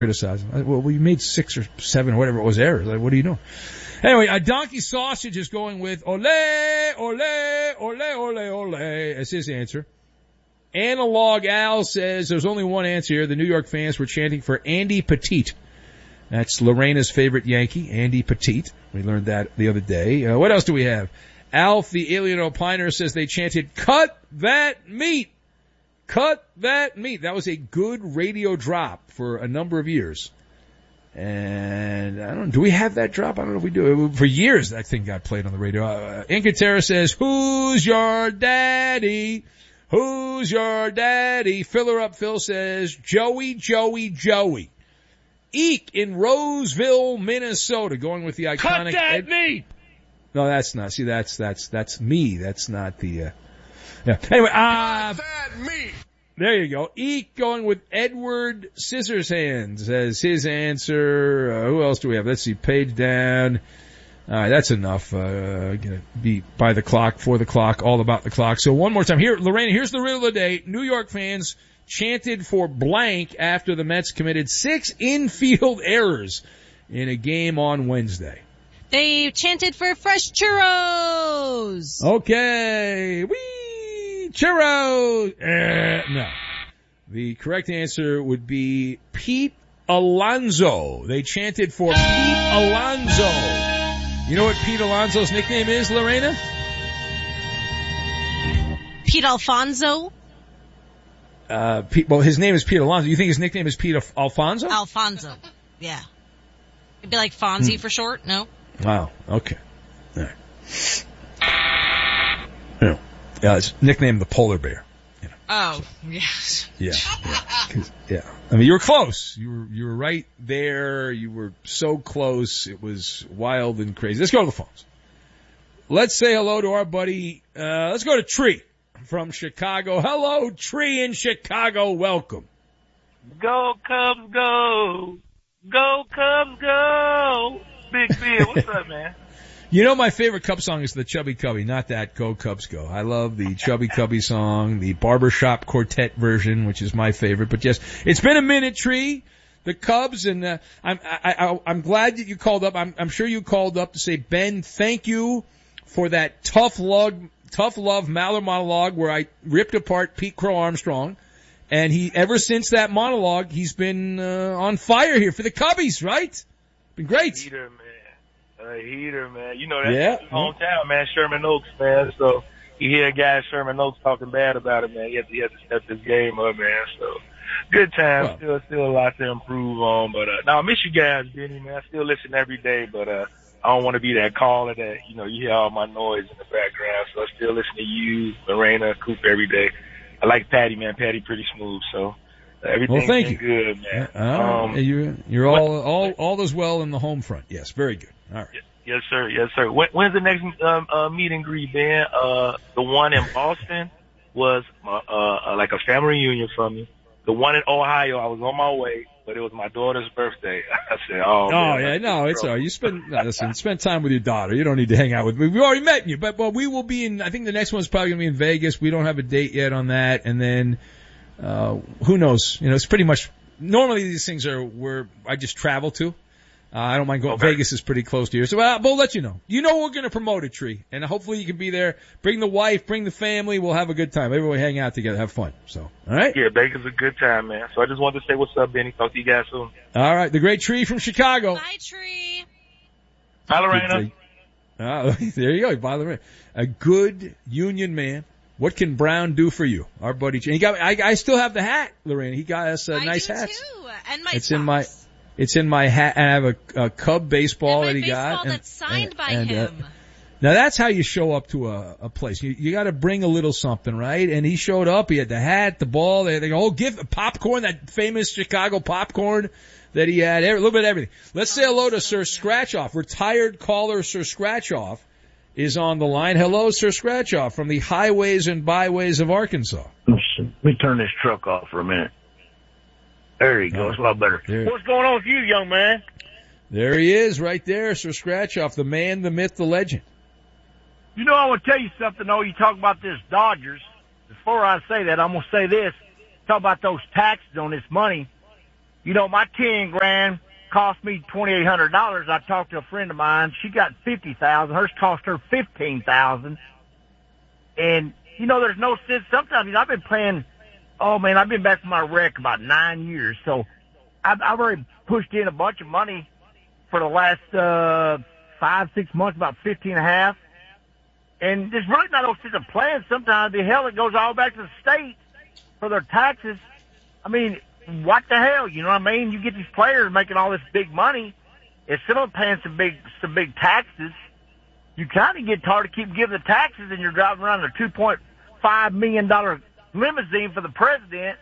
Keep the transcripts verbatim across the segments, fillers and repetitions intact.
criticize him. Well, we made six or seven or whatever it was errors. Like, what are you doing? Anyway, a donkey sausage is going with ole, ole, ole, ole, ole as his answer. Analog Al says there's only one answer here. The New York fans were chanting for Andy Pettitte. That's Lorena's favorite Yankee, Andy Pettitte. We learned that the other day. Uh, what else do we have? Alf, the alien opiner, says they chanted, cut that meat. Cut that meat. That was a good radio drop for a number of years. And I don't know, do we have that drop? I don't know if we do. For years, that thing got played on the radio. Uh, Incatera says, who's your daddy? Who's your daddy? Filler Up Phil says, Joey, Joey, Joey. Eek in Roseville, Minnesota, going with the iconic. Cut that Ed- meat! No, that's not. See, that's, that's, that's me. That's not the, uh, yeah. Anyway, uh, Cut that meat! There you go. Eek going with Edward Scissorhands as his answer. Uh, who else do we have? Let's see. Page down. All right, that's enough. Uh, gonna be by the clock, for the clock, all about the clock. So one more time. Here, Lorena, here's the riddle of the day. New York fans chanted for blank after the Mets committed six infield errors in a game on Wednesday. They chanted for fresh churros. Okay. Whee! Churros! Uh, no. The correct answer would be Pete Alonso. They chanted for Pete Alonso. You know what Pete Alonso's nickname is, Lorena? Pete Alfonso? Uh, Pete, well, his name is Pete Alonso. You think his nickname is Pete Al- Alfonso? Alfonso. Yeah. It'd be like Fonzie hmm. for short, no? Wow. Okay. All right. Yeah. Yeah, it's nicknamed the Polar Bear. You know, oh, so. yes. Yeah. Yeah. yeah. I mean, you were close. You were, you were right there. You were so close. It was wild and crazy. Let's go to the phones. Let's say hello to our buddy, uh, let's go to Tree from Chicago. Hello, Tree in Chicago. Welcome. Go Cubs, go. Go Cubs, go. Big Bill, what's up, man? You know, my favorite Cub song is the Chubby Cubby, not that Go Cubs Go. I love the Chubby Cubby song, the Barbershop Quartet version, which is my favorite. But yes, it's been a minute, Tree. The Cubs, and uh, I'm I, I, I'm glad that you called up. I'm, I'm sure you called up to say, Ben, thank you for that tough love, tough love Maller monologue where I ripped apart Pete Crow Armstrong. And he, ever since that monologue, he's been uh, on fire here for the Cubbies, right? Been great. Heater, man. A heater, man. You know, that's yeah. his hometown, man. Sherman Oaks, man. So you hear a guy at Sherman Oaks talking bad about it, man. He has to, he has to step his game up, man. So good time. Well, still, still a lot to improve on. But, uh, no, I miss you guys, Benny, man. I still listen every day, but, uh, I don't want to be that caller that, you know, you hear all my noise in the background. So I still listen to you, Lorena, Coop every day. I like Patty, man. Patty pretty smooth, so uh, everything's well, thank you. good, man. Uh, um, you're you're all all all is well in the home front. Yes, very good. All right. Yes, sir. Yes, sir. When, when's the next um, uh, meet and greet, Ben? Uh, the one in Boston was uh, uh, like a family reunion for me. The one in Ohio, I was on my way, but it was my daughter's birthday. I said, "Oh, oh man, yeah, no, it's all right. You spend no, listen, spend time with your daughter. You don't need to hang out with me. We've already met you, but well, we will be in. I think the next one's probably gonna be in Vegas. We don't have a date yet on that, and then uh who knows? You know, it's pretty much normally these things are where I just travel to. Uh, I don't mind going. Okay. Vegas is pretty close to here, so uh, we'll let you know. You know we're going to promote a Tree, and hopefully you can be there. Bring the wife, bring the family. We'll have a good time. Everybody hang out together, have fun. So, all right. Yeah, Vegas is a good time, man. So I just wanted to say what's up, Benny. Talk to you guys soon. All right, the great Tree from Chicago. Bye, Tree. Hi, Lorena. Oh, there you go. Bye, Lorena. A good union man. What can Brown do for you? Our buddy. He got. I, I still have the hat, Lorena. He got us a I nice do hat. Too. And my it's socks. in my. It's in my hat, and I have a, a Cub baseball and that he baseball got. And, that's signed and, by and, him. Uh, now that's how you show up to a, a place. You, you got to bring a little something, right? And he showed up. He had the hat, the ball. They, they go, oh, give popcorn, that famous Chicago popcorn that he had. A little bit of everything. Let's say hello to Sir Scratchoff. Retired caller Sir Scratchoff is on the line. Hello, Sir Scratchoff from the highways and byways of Arkansas. Let me turn this truck off for a minute. There you go. It's a lot better. There. What's going on with you, young man? There he is, right there, Sir Scratchoff, the man, the myth, the legend. You know, I want to tell you something, though. You talk about this Dodgers. Before I say that, I'm going to say this. Talk about those taxes on this money. you know, my ten grand cost me twenty-eight hundred dollars. I talked to a friend of mine. She got fifty thousand. Hers cost her fifteen thousand. And, you know, there's no sense. Sometimes, you know, I've been playing, oh man, I've been back from my wreck about nine years. So I've, I've already pushed in a bunch of money for the last, uh, five, six months, about fifteen and a half. And there's really not no sense of playing. Sometimes the hell it goes all back to the state for their taxes. I mean, what the hell? You know what I mean? You get these players making all this big money. Instead of paying some big, some big taxes, you kind of get tired to keep giving the taxes, and you're driving around in a two point five million dollars limousine for the president.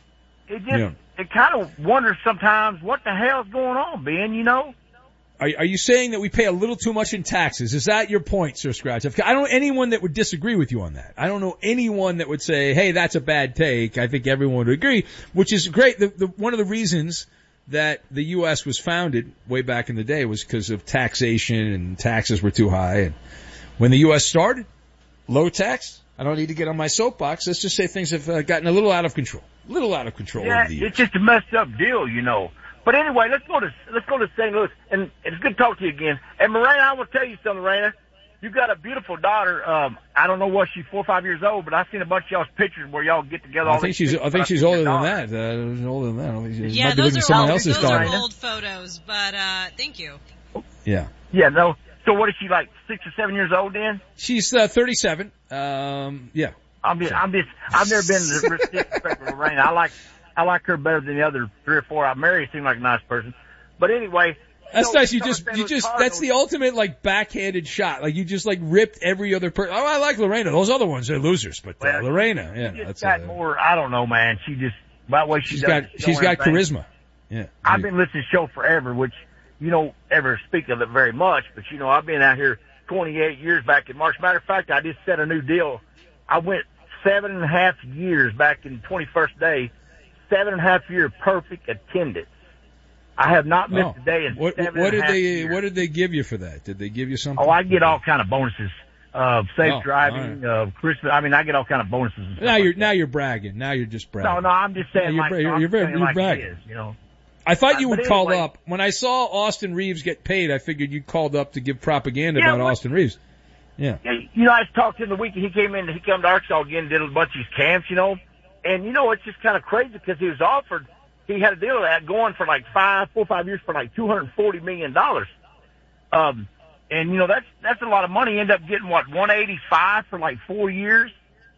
It just, yeah. It kind of wonders sometimes what the hell's going on, Ben, you know? Are, are you saying that we pay a little too much in taxes? Is that your point, Sir Scratch? I don't know anyone that would disagree with you on that. I don't know anyone that would say, hey, that's a bad take. I think everyone would agree, which is great. The, the, one of the reasons that the U S was founded way back in the day was because of taxation, and taxes were too high. And when the U S started, low tax. I don't need to get on my soapbox. Let's just say things have uh, gotten a little out of control. A little out of control yeah, over the years. It's just a messed up deal, you know. But anyway, let's go to let's go to Saint Louis, and, and it's good to talk to you again. And Morena, I will tell you something, Morena. You got a beautiful daughter. Um, I don't know what she's four or five years old, but I've seen a bunch of y'all's pictures where y'all get together. I all think these she's pictures, I think she's older than that. Uh, older than that. I don't think she's, yeah, might be those looking are someone old, else's those daughter. are old photos, but uh, thank you. Yeah. Yeah. No. So what is she, like six or seven years old then? She's uh, thirty-seven. Um, yeah. I'm just, I'm just, I've never been the disrespect of Lorraine. I like, I like her better than the other three or four I married. Seemed like a nice person. But anyway. That's know, nice. You just, you just, that's the ultimate, like, backhanded shot. Like, you just, like, ripped every other person. Oh, I like Lorena. Those other ones, they're losers. But, uh, well, Lorena, yeah. She just that's got uh, more, I don't know, man. She just, by the way she she's does. got, she's got charisma. Yeah. I've been listening to the show forever, which you don't ever speak of it very much, but you know, I've been out here twenty-eight years back in March. Matter of fact, I just set a new deal. I went seven and a half years back in twenty-first day, seven and a half year perfect attendance. I have not missed oh. a day in what, seven what and a did half they, years. What did they give you for that? Did they give you something? Oh, I get all kind of bonuses. Uh, safe oh, driving, right. uh, Christmas. I mean, I get all kind of bonuses. And stuff now you're, like now you're bragging. Now you're just bragging. No, no, I'm just saying you're, like, bra- you're, you're, saying you're like bragging. it is, you know. I thought you uh, would anyway, call up. When I saw Austin Reeves get paid, I figured you called up to give propaganda yeah, about what, Austin Reeves. Yeah. yeah. You know, I talked to him the week he came in, he came to Arkansas again and did a bunch of his camps, you know. And, you know, it's just kind of crazy because he was offered, he had a deal of that going for like five, four, five years for like two hundred forty million dollars. Um, and, you know, that's, that's a lot of money. He ended up getting, what, one eighty-five for like four years?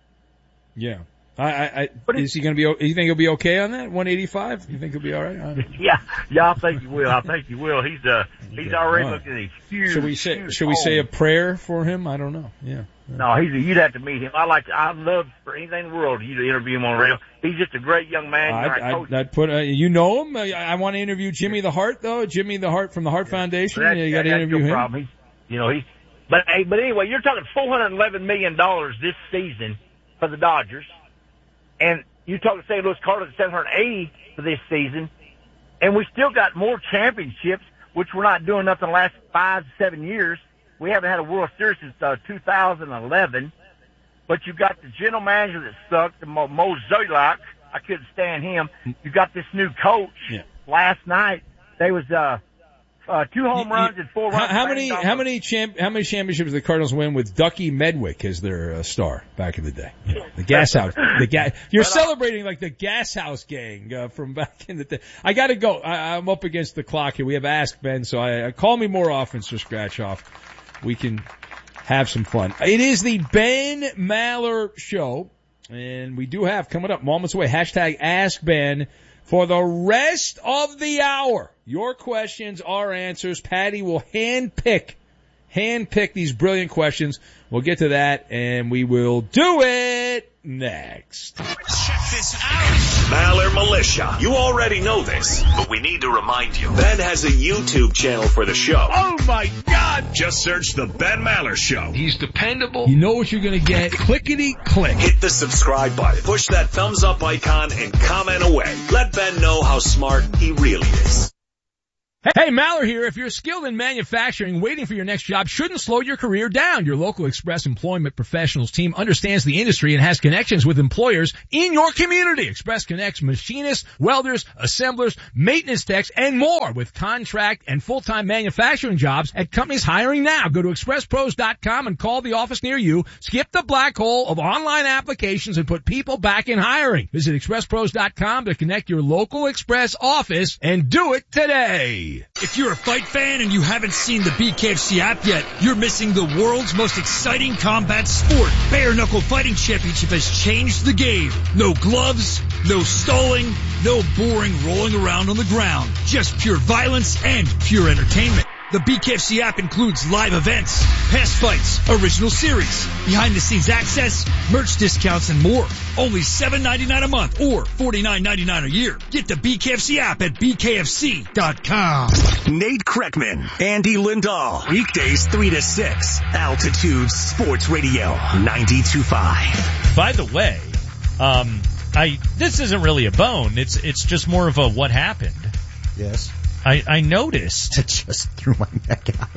Yeah. I, I, I is he going to be, you think he'll be okay on that? one eighty-five? You think he'll be all right? Uh, yeah. Yeah, I think he will. I think he will. He's, uh, he's okay. already right. looking at these huge, Should we say, huge should we say a homes. prayer for him? I don't know. Yeah. No, he's a, you'd have to meet him. I like, I'd love for anything in the world you to interview him on radio. He's just a great young man. I'd, I'd, I'd put, uh, you know him? I, I want to interview Jimmy the Heart though. Jimmy the Heart from the Heart Foundation. That, you got to that, interview no him. Problem. He's, you know, he, but, hey, but anyway, you're talking four hundred eleven million dollars this season for the Dodgers. And you're talking Saint Louis Cardinals seven hundred eighty for this season. And we still got more championships, which we're not doing nothing the last five, seven years. We haven't had a World Series since uh, two thousand eleven. But you got the general manager that sucked, Mo, Mo Zolak. I couldn't stand him. You got this new coach. Yeah. Last night, they was uh, uh, two home You- runs you- and four How, runs. how many, how many champ, how many championships did the Cardinals win with Ducky Medwick as their uh, star back in the day? You know, the Gas House, the gas. You're But, uh, celebrating like the Gas House gang uh, from back in the day. I got to go. I, I'm up against the clock here. We have Ask Ben, so I, I call me more often, Sir Scratch Off. We can have some fun. It is the Ben Maller Show, and we do have coming up moments away. Hashtag Ask Ben. For the rest of the hour, your questions, our answers. Patty will handpick, handpick these brilliant questions. We'll get to that, and we will do it next. Check this out. Maller Militia. You already know this, but we need to remind you. Ben has a YouTube channel for the show. Oh my God! Just search The Ben Maller Show. He's dependable. You know what you're going to get. Clickety click. Hit the subscribe button. Push that thumbs up icon and comment away. Let Ben know how smart he really is. Hey, Maller here. If you're skilled in manufacturing, waiting for your next job shouldn't slow your career down. Your local Express Employment Professionals team understands the industry and has connections with employers in your community. Express connects machinists, welders, assemblers, maintenance techs, and more with contract and full-time manufacturing jobs at companies hiring now. Go to express pros dot com and call the office near you. Skip the black hole of online applications and put people back in hiring. Visit express pros dot com to connect your local Express office and do it today. If you're a fight fan and you haven't seen the B K F C app yet, you're missing the world's most exciting combat sport. Bare Knuckle Fighting Championship has changed the game. No gloves, no stalling, no boring rolling around on the ground. Just pure violence and pure entertainment. The B K F C app includes live events, past fights, original series, behind-the-scenes access, merch discounts, and more. Only seven ninety-nine a month or forty-nine ninety-nine a year. Get the B K F C app at b k f c dot com. Nate Kreckman, Andy Lindahl, weekdays three to six, Altitude Sports Radio, ninety-two point five. By the way, um, I this isn't really a bone. It's it's just more of a what happened. Yes. I, I noticed. I just threw my neck out.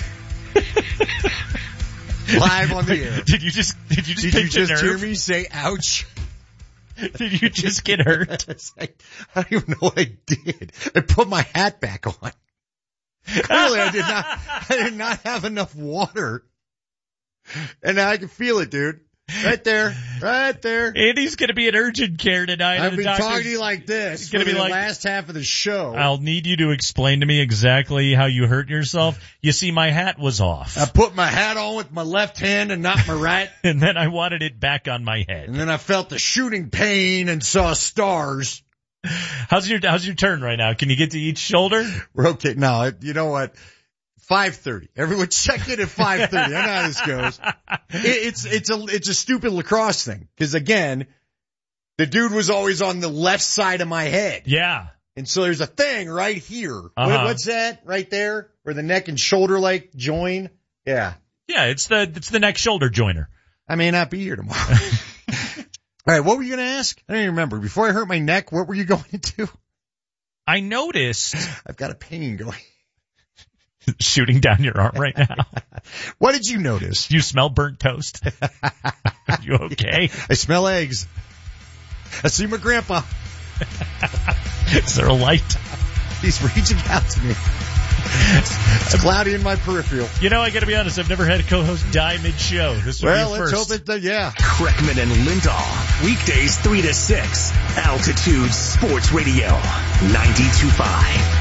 Live on the air. Did you just, did you just, did you just nerve? hear me say ouch? Did you just get hurt? I, I don't even know what I did. I put my hat back on. Clearly I did not, I did not have enough water. And now I can feel it, dude. Right there. Right there. Andy's going to be in urgent care tonight. I've been talking to you like this it's gonna for be the like, last half of the show. I'll need you to explain to me exactly how you hurt yourself. You see, my hat was off. I put my hat on with my left hand and not my right. And then I wanted it back on my head. And then I felt the shooting pain and saw stars. How's your, how's your turn right now? Can you get to each shoulder? We're okay. No, you know what? five thirty. Everyone check in at five thirty. I know how this goes. It, it's, it's a, it's a stupid lacrosse thing. Cause again, the dude was always on the left side of my head. Yeah. And so there's a thing right here. Uh-huh. What, what's that right there? Where the neck and shoulder like join? Yeah. Yeah. It's the, it's the neck shoulder joiner. I may not be here tomorrow. All right. What were you going to ask? I don't even remember. Before I hurt my neck, what were you going to do? I noticed. I've got a pain going. Shooting down your arm right now. What did you notice? Do you smell burnt toast? Are you okay? I smell eggs. I see my grandpa. Is there a light? He's reaching out to me. It's cloudy in my peripheral. You know, I gotta be honest, I've never had a co-host die mid-show. This will well, be a let's first. hope it does, yeah. Kreckman and Lindahl, weekdays three to six, Altitude Sports Radio, ninety-two point five.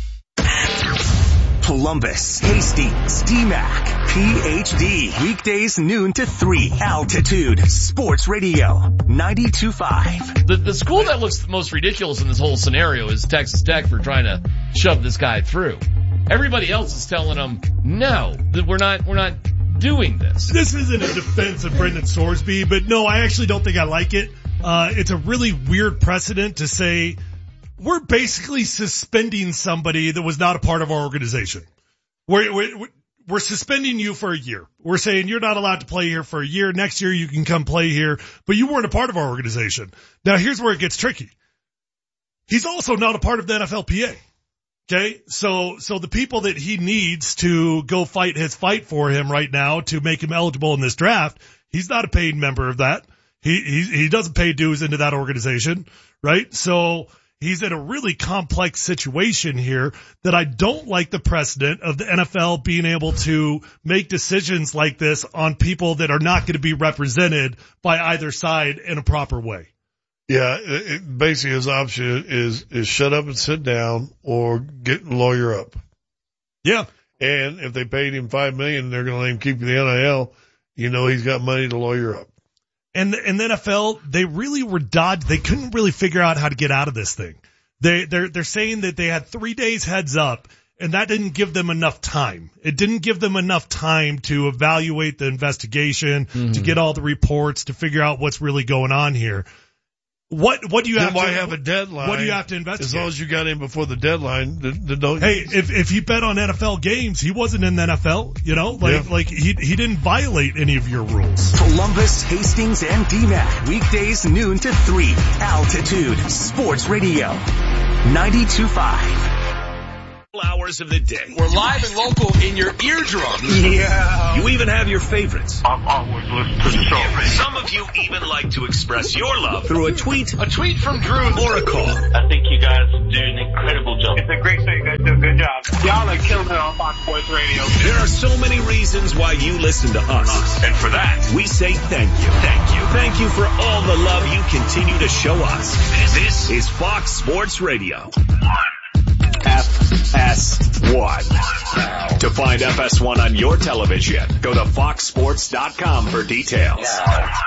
Columbus, Hastings, D MAC, P H D, weekdays noon to three, Altitude Sports Radio, ninety-two point five. The, the school that looks the most ridiculous in this whole scenario is Texas Tech for trying to shove this guy through. Everybody else is telling them, no, that we're not, we're not doing this. This isn't a defense of Brendan Sorsby, but no, I actually don't think I like it. Uh, it's a really weird precedent to say, we're basically suspending somebody that was not a part of our organization. We're, we're, we're suspending you for a year. We're saying you're not allowed to play here for a year. Next year you can come play here, but you weren't a part of our organization. Now here's where it gets tricky. He's also not a part of the N F L P A. Okay. So, so the people that he needs to go fight his fight for him right now to make him eligible in this draft, he's not a paid member of that. He, he, he doesn't pay dues into that organization, right? So, he's in a really complex situation here that I don't like the precedent of the N F L being able to make decisions like this on people that are not going to be represented by either side in a proper way. Yeah, it, it, basically his option is, is shut up and sit down or get a lawyer up. Yeah. And if they paid him five million dollars, they're going to let him keep the N I L. You know he's got money to lawyer up. And the, and the N F L, they really were dodged. They couldn't really figure out how to get out of this thing. They, they're, they're saying that they had three days heads up, and that didn't give them enough time. It didn't give them enough time to evaluate the investigation, mm-hmm. to get all the reports, to figure out what's really going on here. What, what do you then have why to, have a deadline? What do you have to investigate? As long as you got in before the deadline, the, the don't. Hey, if, if he bet on N F L games, he wasn't in the N F L, you know, like, yeah. like he, he didn't violate any of your rules. Columbus, Hastings, and D MAC, weekdays noon to three, Altitude Sports Radio, ninety-two point five. hours of the day. We're live and local in your eardrums. Yeah. You even have your favorites. I've always listened to the show. Some of you even like to express your love through a tweet, a tweet from Drew, or a call. I think you guys do an incredible job. It's a great thing. You guys do a good job. Y'all are killing it on Fox Sports Radio. There are so many reasons why you listen to us. And for that, we say thank you. Thank you. Thank you for all the love you continue to show us. This is Fox Sports Radio. F S one. To find F S one on your television, go to fox sports dot com for details.